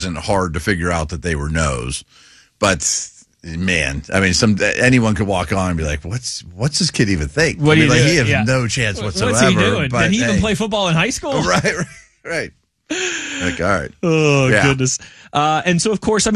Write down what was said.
wasn't hard to figure out that they were no's. But man, I mean, anyone could walk on and be like, "What's this kid even think?" What do you do? He has no chance whatsoever. What's he doing? But, Did he even play football in high school? Right. Like, all right. Oh, goodness. And so, of course,